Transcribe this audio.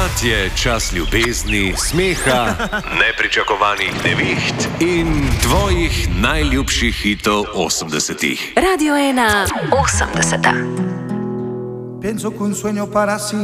Pomlad je čas ljubezni, smeha, nepričakovanih neviht in tvojih najljubših hitov 80-ih. Radio 1 80. Penso che un sogno para